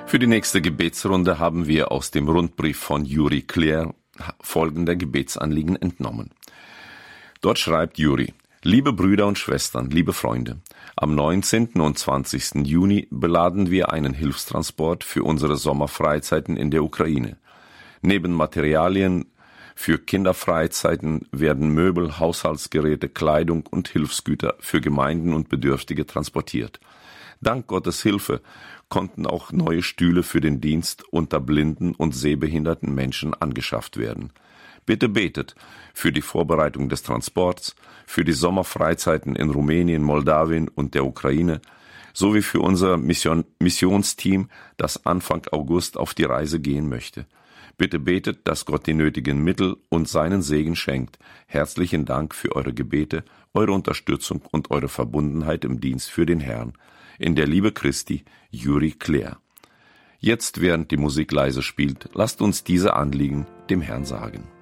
Für die nächste Gebetsrunde haben wir aus dem Rundbrief von Juri Claire folgende Gebetsanliegen entnommen. Dort schreibt Juri: Liebe Brüder und Schwestern, liebe Freunde, am 19. und 20. Juni beladen wir einen Hilfstransport für unsere Sommerfreizeiten in der Ukraine. Neben Materialien für Kinderfreizeiten werden Möbel, Haushaltsgeräte, Kleidung und Hilfsgüter für Gemeinden und Bedürftige transportiert. Dank Gottes Hilfe konnten auch neue Stühle für den Dienst unter blinden und sehbehinderten Menschen angeschafft werden. Bitte betet für die Vorbereitung des Transports, für die Sommerfreizeiten in Rumänien, Moldawien und der Ukraine, sowie für unser Missionsteam, das Anfang August auf die Reise gehen möchte. Bitte betet, dass Gott die nötigen Mittel und seinen Segen schenkt. Herzlichen Dank für eure Gebete, eure Unterstützung und eure Verbundenheit im Dienst für den Herrn. In der Liebe Christi, Juri Claire. Jetzt, während die Musik leise spielt, lasst uns diese Anliegen dem Herrn sagen.